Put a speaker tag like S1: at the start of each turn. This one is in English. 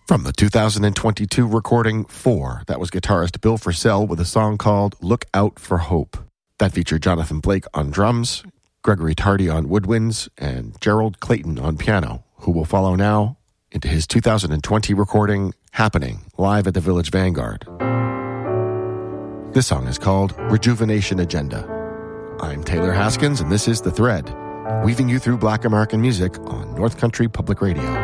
S1: From the 2022 recording 4, that was guitarist Bill Frisell with a song called Look Out for Hope. That featured Jonathan Blake on drums, Gregory Tardy on woodwinds, and Gerald Clayton on piano, who will follow now into his 2020 recording Happening, live at the Village Vanguard. This song is called Rejuvenation Agenda. I'm Taylor Haskins, and this is The Thread, weaving you through Black American music on North Country Public Radio.